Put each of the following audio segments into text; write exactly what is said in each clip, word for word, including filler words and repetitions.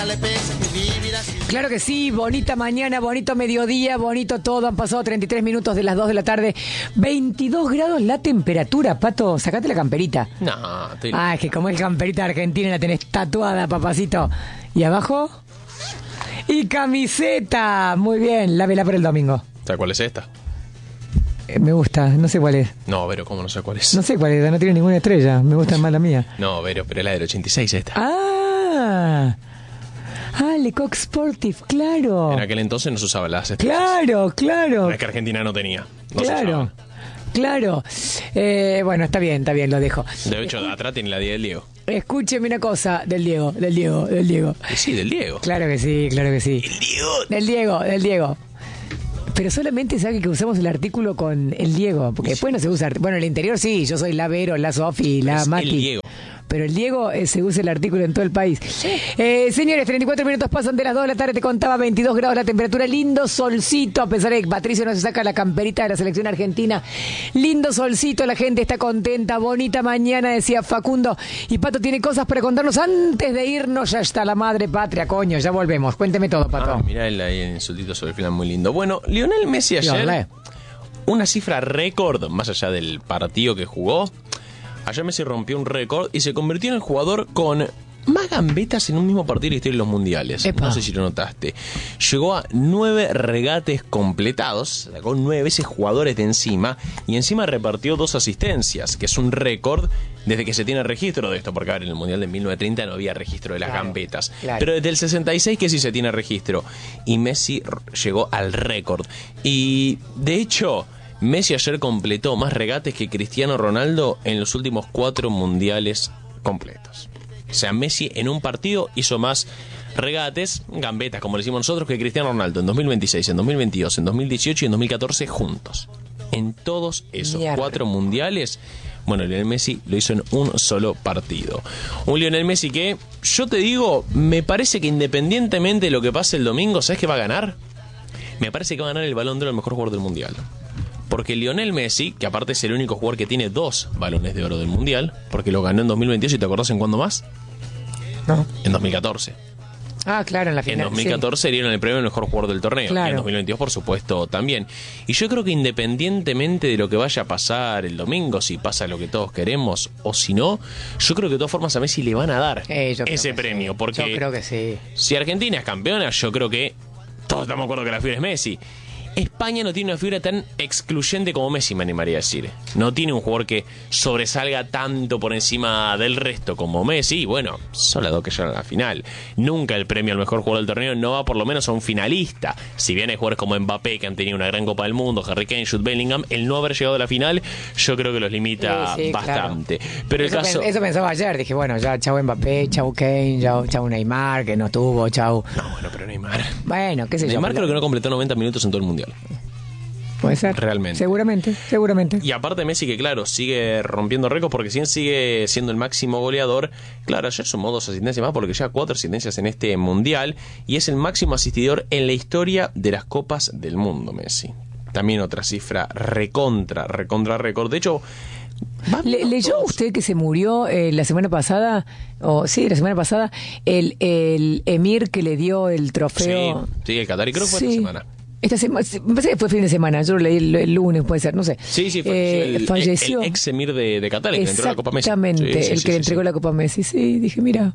Claro que sí, bonita mañana, bonito mediodía, bonito todo. Han pasado treinta y tres minutos de las dos de la tarde. veintidós grados la temperatura, Pato. Sacate la camperita. No, estoy... Ah, es que como es camperita argentina la tenés tatuada, papacito. ¿Y abajo? Y camiseta. Muy bien, lávela por el domingo. ¿Sabes cuál es esta? Eh, me gusta, no sé cuál es. No, Vero, ¿cómo no sé cuál es? No sé cuál es, no tiene ninguna estrella. Me gusta más la mía. No, Vero, pero es la del ochenta y seis esta. Ah, ah, Le Coq Sportif, claro. En aquel entonces no se usaba las estrellas. Claro, claro. No es que Argentina no tenía. No Claro, claro. Eh, bueno, está bien, está bien, lo dejo. De hecho, de atrás tiene la diez del Diego. Escúcheme una cosa del Diego, del Diego, del Diego. Y sí, del Diego. Claro que sí, claro que sí. El Diego. Del Diego, del Diego. Pero solamente sabe que usamos el artículo con el Diego, porque después no se usa. Bueno, el interior sí, yo soy la Vero, la Sofi, la Es Mati. el Diego. Pero el Diego eh, se usa el artículo en todo el país. Eh, señores, treinta y cuatro minutos pasan de las dos de la tarde. Te contaba veintidós grados la temperatura. Lindo solcito, a pesar de que Patricio no se saca la camperita de la selección argentina. Lindo solcito, la gente está contenta. Bonita mañana, decía Facundo. Y Pato tiene cosas para contarnos antes de irnos. Ya está la madre patria, coño. Ya volvemos. Cuénteme todo, Pato. Ah, mirá el, el insultito sobre el final muy lindo. Bueno, Lionel Messi ayer, Dios, una cifra récord, más allá del partido que jugó. Ayer Messi rompió un récord y se convirtió en el jugador con más gambetas en un mismo partido de la historia de los mundiales. Epa. No sé si lo notaste. Llegó a nueve regates completados, sacó nueve veces jugadores de encima y encima repartió dos asistencias, que es un récord desde que se tiene registro de esto, porque a ver, en el mundial de mil novecientos treinta no había registro de las Claro, gambetas. claro. Pero desde el sesenta y seis que sí se tiene registro. Y Messi r- llegó al récord. Y de hecho, Messi ayer completó más regates que Cristiano Ronaldo en los últimos cuatro mundiales completos. O sea, Messi en un partido hizo más regates, gambetas, como le decimos nosotros, que Cristiano Ronaldo en dos mil veintiséis, en dos mil veintidós, en dos mil dieciocho y en dos mil catorce juntos. En todos esos Mierda. cuatro mundiales, bueno, Lionel Messi lo hizo en un solo partido. Un Lionel Messi que, yo te digo, me parece que independientemente de lo que pase el domingo, ¿sabes qué va a ganar? Me parece que va a ganar el Balón de Oro al mejor jugador del Mundial. Porque Lionel Messi, que aparte es el único jugador que tiene dos balones de oro del Mundial, porque lo ganó en dos mil veintiocho, ¿y te acordás en cuándo más? No. En dos mil catorce. Ah, claro, en la final. En dos mil catorce sí. dieron el premio al mejor jugador del torneo. Claro. Y en dos mil veintidós, por supuesto, también. Y yo creo que independientemente de lo que vaya a pasar el domingo, si pasa lo que todos queremos o si no, yo creo que de todas formas a Messi le van a dar Eh, yo creo ese que premio. sí. Porque Yo creo que sí. si Argentina es campeona, yo creo que todos estamos de acuerdo que la fibra es Messi. España no tiene una fibra tan excluyente como Messi, me animaría a decir. No tiene un jugador que sobresalga tanto por encima del resto como Messi. Y bueno, son las dos que llegan a la final. Nunca el premio al mejor jugador del torneo no va por lo menos a un finalista. Si bien hay jugadores como Mbappé, que han tenido una gran Copa del Mundo, Harry Kane, Jude Bellingham, el no haber llegado a la final, yo creo que los limita Sí, sí, bastante. Pero el eso, caso... pen- eso pensaba ayer, dije, bueno, ya chau Mbappé, chau Kane, chau, chau Neymar, que no tuvo, chau... No, bueno, pero Neymar... Bueno, qué sé yo. Neymar pero- creo que no completó noventa minutos en todo el Mundial. Puede ser. Realmente. Seguramente, seguramente. Y aparte Messi, que claro, sigue rompiendo récords porque si bien sigue siendo el máximo goleador, claro, ayer sumó dos asistencias más porque lleva cuatro asistencias en este Mundial y es el máximo asistidor en la historia de las Copas del Mundo, Messi. También otra cifra recontra, recontra récord. De hecho... Le- ¿Leyó todos. usted que se murió eh, la semana pasada, o sí, la semana pasada, el, el emir que le dio el trofeo? Sí, sí, el Qatari creo que fue Sí. esta semana. Esta semana, me parece que fue fin de semana, yo lo leí el, el lunes, puede ser, no sé. Sí, sí, falleció, Eh, el, falleció. el ex emir de, de Qatar, el que le entregó la Copa Messi. Exactamente, Sí, sí, el sí, que le sí, entregó sí. la Copa a Messi. Sí, dije, mira.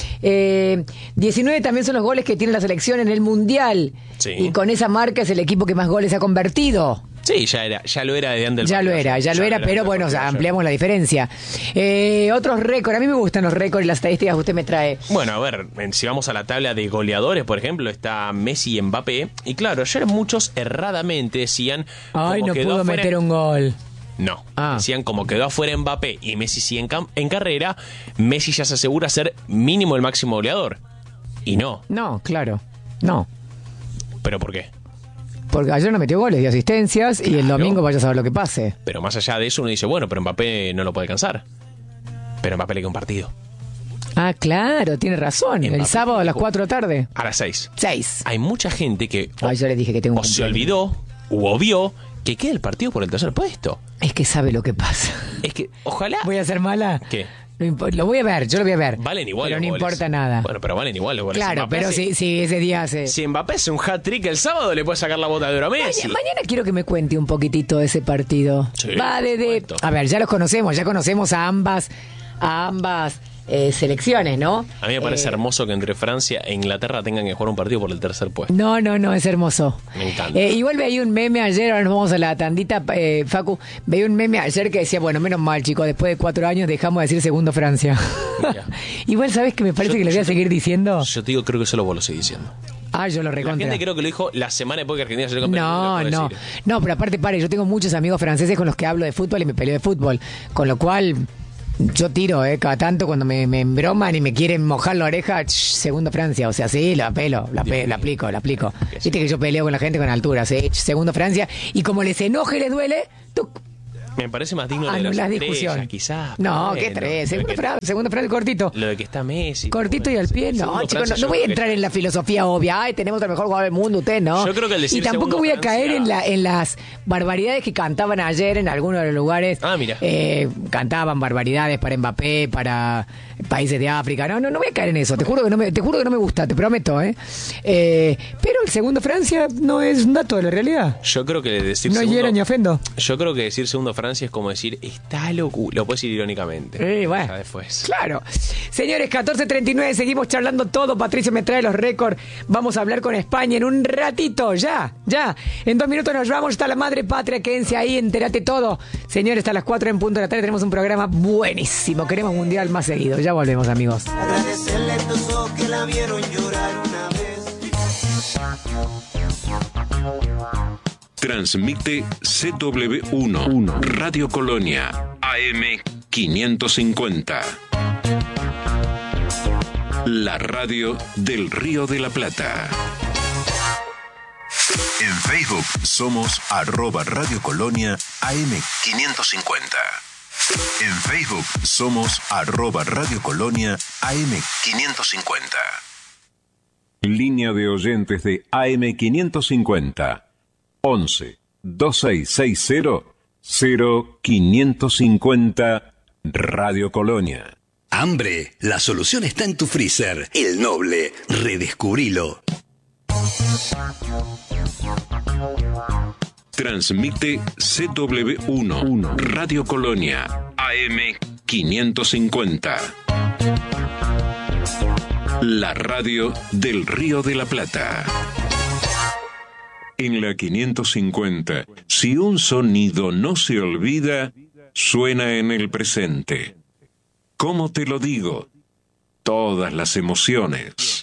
Eh, diecinueve también son los goles que tiene la selección en el Mundial. Sí. Y con esa marca es el equipo que más goles ha convertido. Sí, ya era, ya lo era de antes del Ya lo partido era, ayer. ya lo era, pero del bueno, o sea, partido ayer. ampliamos la diferencia. Eh, otros récords, a mí me gustan los récords y las estadísticas que usted me trae. Bueno, a ver, si vamos a la tabla de goleadores, por ejemplo, está Messi y Mbappé. Y claro, ayer muchos erradamente decían... Ay, como no quedó pudo afuera- meter un gol. No, Ah. decían como quedó afuera Mbappé y Messi sigue en, cam- en carrera, Messi ya se asegura ser mínimo el máximo goleador. Y no, No, claro, no. ¿pero por qué? Porque ayer no metió goles, dio asistencias y el Claro. domingo vaya a saber lo que pase. Pero más allá de eso uno dice, bueno, pero Mbappé no lo puede alcanzar. Pero Mbappé le queda un partido. Ah, claro, tiene razón. El Mbappé sábado a las dijo- cuatro de la tarde. A las seis. Seis. Hay mucha gente que o, Ay, yo le dije que tengo un o se cumpleaños. olvidó u obvió que queda el partido por el tercer puesto. Es que sabe lo que pasa. Es que, ojalá... Voy a ser mala. ¿Qué? No impo- lo voy a ver, yo lo voy a ver. Valen igual pero los no goles. importa nada. Bueno, pero valen igual los goles. Claro, Mbappé pero hace- si, si ese día hace... Si Mbappé hace un hat-trick el sábado, le puede sacar la bota de oro a Messi. Mañana, mañana quiero que me cuente un poquitito de ese partido. Sí, Va de, de- cuento. a ver, ya los conocemos, ya conocemos a ambas, a ambas eh, selecciones, ¿no? A mí me parece Eh, hermoso que entre Francia e Inglaterra tengan que jugar un partido por el tercer puesto. No, no, no, es hermoso. Me encanta. Eh, igual veía un meme ayer, ahora nos vamos a la tandita, eh, Facu, veía un meme ayer que decía, bueno, menos mal, chicos, después de cuatro años dejamos de decir segundo Francia. Mira. Igual, ¿sabes qué me parece Yo- que le voy yo a te- seguir diciendo? Yo te digo, creo que solo vos lo seguís diciendo. Ah, yo lo La recontra. gente creo que lo dijo la semana después que Argentina salió campeón. No, del mundo, no, lo puedo decir. no, pero aparte, pare, yo tengo muchos amigos franceses con los que hablo de fútbol y me peleo de fútbol, con lo cual yo tiro, eh, cada tanto cuando me, me embroman y me quieren mojar la oreja, ch, segundo Francia, o sea, sí, la pelo, la, pe- la aplico, la aplico. Viste que yo peleo con la gente con altura, sí, ch, segundo Francia, y como les enoje y les duele, tú Me parece más digno de anulas las discusión. estrellas, quizás. No, Bueno, qué tres, lo segundo de que- Francia, segundo Francia cortito. Lo de que está Messi. Cortito y bueno, al pie, no, segundo chicos, Francia, no, yo no voy a creo que entrar en la filosofía obvia, ay, tenemos el mejor jugador del mundo, usted, ¿no? Yo creo que el decir y tampoco segundo voy a Francia- caer en, la, en las barbaridades que cantaban ayer en algunos de los lugares. Ah, mira. Eh, cantaban barbaridades para Mbappé, para países de África. No, no, no voy a caer en eso, te juro que no me, te juro que no me gusta, te prometo, ¿eh? Eh, pero el segundo Francia no es un dato de la realidad. Yo creo que decir No segundo, hiero ni ofendo. Yo creo que decir segundo Francia es como decir, está loco. Lo puedes decir irónicamente. Eh, bueno. Ya después. Claro. Señores, catorce treinta y nueve, seguimos charlando todo. Patricio me trae los récords. Vamos a hablar con España en un ratito, ya, ya. En dos minutos nos vamos. Está la madre patria, quédense ahí, entérate todo. Señores, hasta las cuatro en punto de la tarde tenemos un programa buenísimo. Queremos mundial más seguido. Ya volvemos, amigos. Agradecerle a estos ojos que la vieron llorar una vez. Transmite C W uno, Radio Colonia, A M quinientos cincuenta. La radio del Río de la Plata. En Facebook somos arroba Radio Colonia A M quinientos cincuenta. En Facebook somos arroba Radio Colonia A M quinientos cincuenta. Línea de oyentes de A M quinientos cincuenta. once, veintiséis sesenta, cero quinientos cincuenta Radio Colonia. Hambre, la solución está en tu freezer. El Noble, redescubrilo. Transmite C W uno, Radio Colonia, A M quinientos cincuenta. La radio del Río de la Plata. En la quinientos cincuenta, si un sonido no se olvida, suena en el presente. ¿Cómo te lo digo? Todas las emociones.